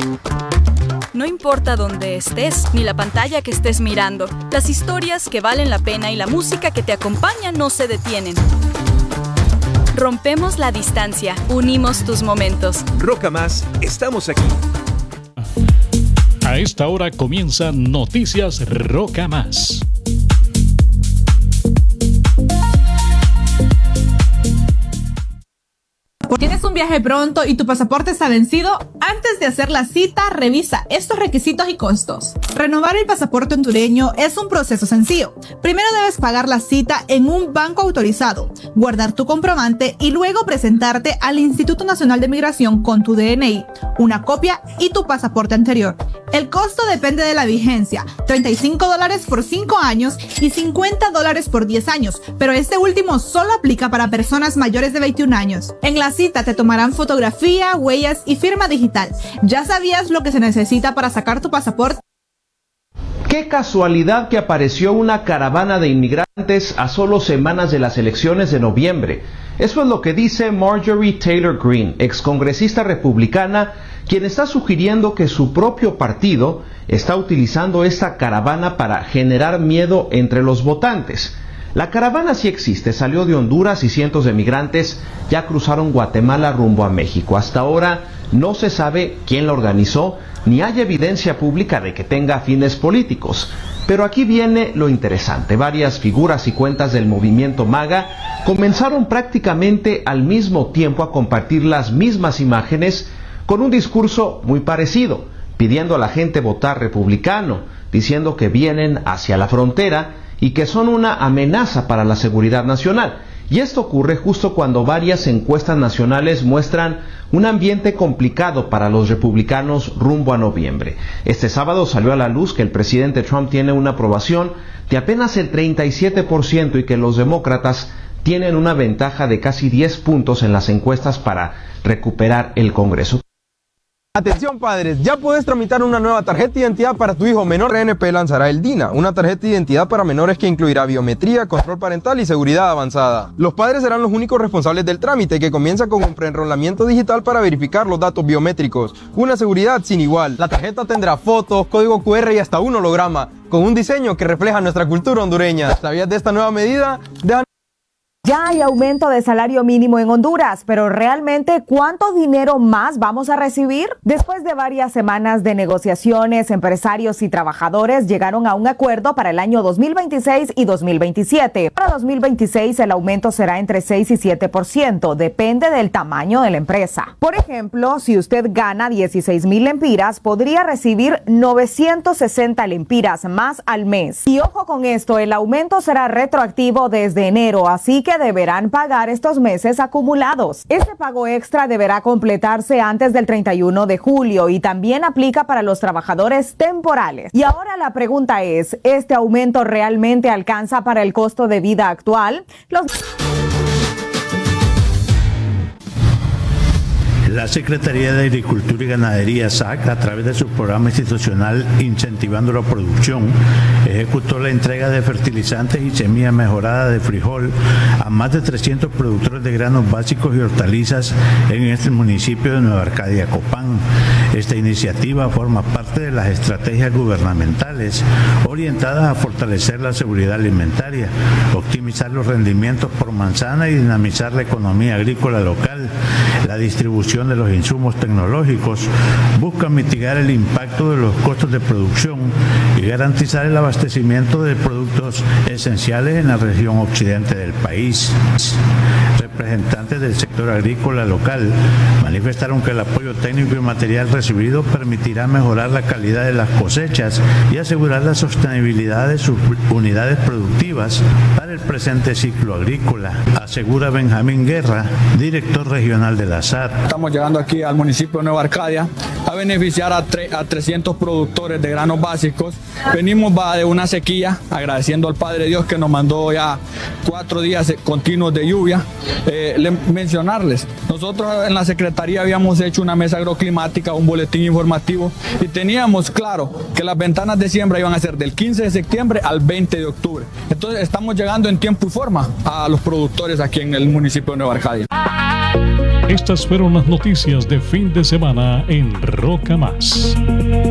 No importa dónde estés, ni la pantalla que estés mirando, las historias que valen la pena y la música que te acompaña no se detienen. Rompemos la distancia, unimos tus momentos. Roca Más, estamos aquí. A esta hora comienzan Noticias Roca Más. ¿Tienes un viaje pronto y tu pasaporte está vencido? Antes de hacer la cita, revisa estos requisitos y costos. Renovar el pasaporte hondureño es un proceso sencillo. Primero debes pagar la cita en un banco autorizado, guardar tu comprobante y luego presentarte al Instituto Nacional de Migración con tu DNI, una copia y tu pasaporte anterior. El costo depende de la vigencia, $35 por 5 años y $50 por 10 años, pero este último solo aplica para personas mayores de 21 años. En la cita te tomarán fotografía, huellas y firma digital. ¿Ya sabías lo que se necesita para sacar tu pasaporte? Qué casualidad que apareció una caravana de inmigrantes a solo semanas de las elecciones de noviembre. Eso es lo que dice Marjorie Taylor Greene, excongresista republicana, quien está sugiriendo que su propio partido está utilizando esta caravana para generar miedo entre los votantes. La caravana sí existe, salió de Honduras y cientos de migrantes ya cruzaron Guatemala rumbo a México. Hasta ahora no se sabe quién la organizó, ni hay evidencia pública de que tenga fines políticos. Pero aquí viene lo interesante. Varias figuras y cuentas del movimiento MAGA comenzaron prácticamente al mismo tiempo a compartir las mismas imágenes con un discurso muy parecido, pidiendo a la gente votar republicano, diciendo que vienen hacia la frontera y que son una amenaza para la seguridad nacional. Y esto ocurre justo cuando varias encuestas nacionales muestran un ambiente complicado para los republicanos rumbo a noviembre. Este sábado salió a la luz que el presidente Trump tiene una aprobación de apenas el 37% y que los demócratas tienen una ventaja de casi 10 puntos en las encuestas para recuperar el Congreso. Atención padres, ya puedes tramitar una nueva tarjeta de identidad para tu hijo menor. RNP lanzará el DINA, una tarjeta de identidad para menores que incluirá biometría, control parental y seguridad avanzada. Los padres serán los únicos responsables del trámite, que comienza con un preenrolamiento digital para verificar los datos biométricos. Una seguridad sin igual. La tarjeta tendrá fotos, código QR y hasta un holograma, con un diseño que refleja nuestra cultura hondureña. ¿Sabías de esta nueva medida? Ya hay aumento de salario mínimo en Honduras, pero realmente ¿cuánto dinero más vamos a recibir? Después de varias semanas de negociaciones, empresarios y trabajadores llegaron a un acuerdo para el año 2026 y 2027. Para 2026 el aumento será entre 6 y 7%, depende del tamaño de la empresa. Por ejemplo, si usted gana 16,000 lempiras, podría recibir 960 lempiras más al mes. Y ojo con esto, el aumento será retroactivo desde enero, así que deberán pagar estos meses acumulados. Este pago extra deberá completarse antes del 31 de julio y también aplica para los trabajadores temporales. Y ahora la pregunta es, ¿este aumento realmente alcanza para el costo de vida actual? La Secretaría de Agricultura y Ganadería, SAC, a través de su programa institucional Incentivando la Producción, ejecutó la entrega de fertilizantes y semilla mejorada de frijol a más de 300 productores de granos básicos y hortalizas en este municipio de Nueva Arcadia, Copán. Esta iniciativa forma parte de las estrategias gubernamentales orientadas a fortalecer la seguridad alimentaria, optimizar los rendimientos por manzana y dinamizar la economía agrícola local. La distribución de los insumos tecnológicos busca mitigar el impacto de los costos de producción y garantizar el abastecimiento de productos esenciales en la región occidente del país. Representantes del sector agrícola local manifestaron que el apoyo técnico y material recibido permitirá mejorar la calidad de las cosechas y asegurar la sostenibilidad de sus unidades productivas para el presente ciclo agrícola, asegura Benjamín Guerra, director regional de la SAT. Estamos llegando aquí al municipio de Nueva Arcadia a beneficiar a 300 productores de granos básicos. Venimos de una sequía, agradeciendo al Padre Dios que nos mandó ya 4 días continuos de lluvia. Mencionarles, nosotros en la Secretaría habíamos hecho una mesa agroclimática, un boletín informativo y teníamos claro que las ventanas de siembra iban a ser del 15 de septiembre al 20 de octubre. Entonces estamos llegando en tiempo y forma a los productores aquí en el municipio de Nueva Arcadia. Estas fueron las noticias de fin de semana en Roca Más.